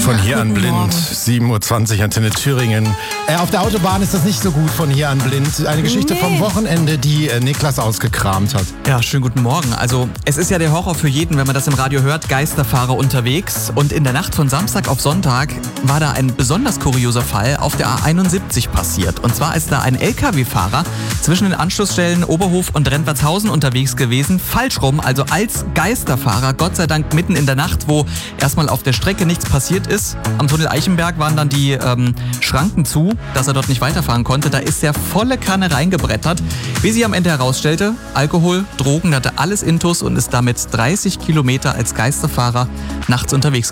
Von hier an blind, Morgen. 7.20 Uhr, Antenne Thüringen. Auf der Autobahn ist das nicht so gut von hier an blind. Eine Geschichte vom Wochenende, die Niklas ausgekramt hat. Ja, schönen guten Morgen. Also es ist ja der Horror für jeden, wenn man das im Radio hört, Geisterfahrer unterwegs. Und in der Nacht von Samstag auf Sonntag war da ein besonders kurioser Fall auf der A71 passiert. Und zwar ist da ein LKW-Fahrer zwischen den Anschlussstellen Oberhof und Rentwertshausen unterwegs gewesen. Falsch rum, also als Geisterfahrer, Gott sei Dank mitten in der Nacht, wo erstmal auf der Strecke nichts passiert ist. Am Tunnel Eichenberg waren dann die Schranken zu, dass er dort nicht weiterfahren konnte. Da ist er volle Kanne reingebrettert. Wie sich am Ende herausstellte, Alkohol, Drogen, hatte alles intus und ist damit 30 Kilometer als Geisterfahrer nachts unterwegs